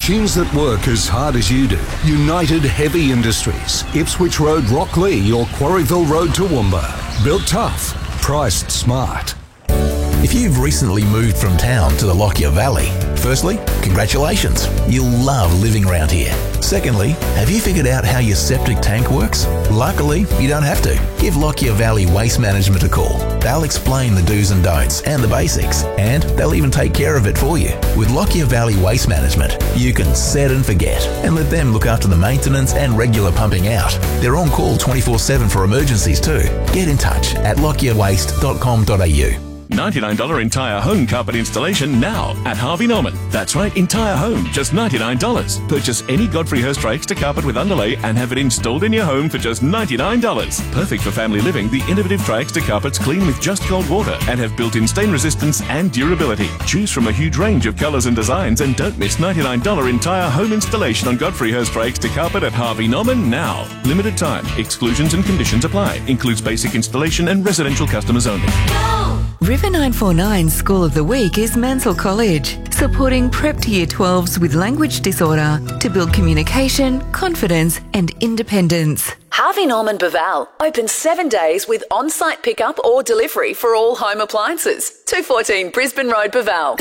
Machines that work as hard as you do. United Heavy Industries. Ipswich Road, Rocklea, or Quarryville Road, Toowoomba. Built tough. Priced smart. If you've recently moved from town to the Lockyer Valley, firstly, congratulations. You'll love living around here. Secondly, have you figured out how your septic tank works? Luckily, you don't have to. Give Lockyer Valley Waste Management a call. They'll explain the do's and don'ts and the basics, and they'll even take care of it for you. With Lockyer Valley Waste Management, you can set and forget and let them look after the maintenance and regular pumping out. They're on call 24/7 for emergencies too. Get in touch at lockyerwaste.com.au. $99 entire home carpet installation now at Harvey Norman. That's right, entire home, just $99. Purchase any Godfrey Hirst Extra carpet with underlay and have it installed in your home for just $99. Perfect for family living, the innovative Tri-Extra carpets clean with just cold water and have built-in stain resistance and durability. Choose from a huge range of colours and designs and don't miss $99 entire home installation on Godfrey Hirst Extra carpet at Harvey Norman now. Limited time. Exclusions and conditions apply. Includes basic installation and residential customers only. River 949 School of the Week is Mansell College, supporting prep to Year 12s with language disorder to build communication, confidence and independence. Harvey Norman Baval, open 7 days with on-site pickup or delivery for all home appliances. 214 Brisbane Road, Baval.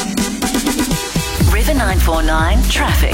River 949 traffic.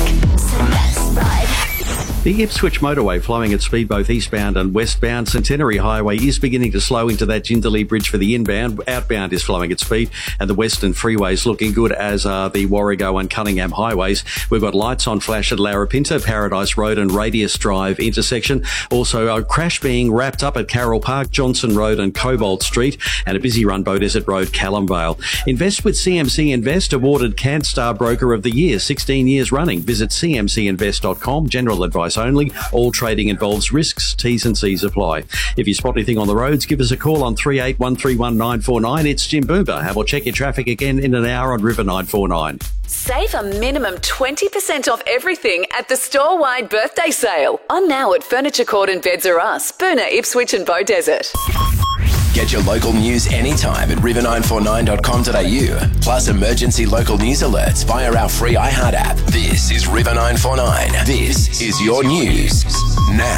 The Ipswich motorway flowing at speed both eastbound and westbound. Centenary Highway is beginning to slow into that Jindalee Bridge for the inbound. Outbound is flowing at speed, and the Western Freeways looking good, as are the Warrego and Cunningham highways. We've got lights on flash at Larapinta, Paradise Road and Radius Drive intersection. Also, a crash being wrapped up at Carroll Park, Johnson Road and Cobalt Street, and a busy run Beaudesert Road, Callumvale. Invest with CMC Invest, awarded CanStar Broker of the Year 16 years running. Visit cmcinvest.com. General advice only. All trading involves risks. T's and C's apply. If you spot anything on the roads, give us a call on 38131949. It's Jim Boober, and we'll check your traffic again in an hour on River 949. Save a minimum 20% off everything at the store-wide birthday sale. On now at Furniture Court and Beds R Us, Boonah, Ipswich and Beaudesert. Get your local news anytime at river949.com.au. Plus emergency local news alerts via our free iHeart app. This is River 949. This is your news now.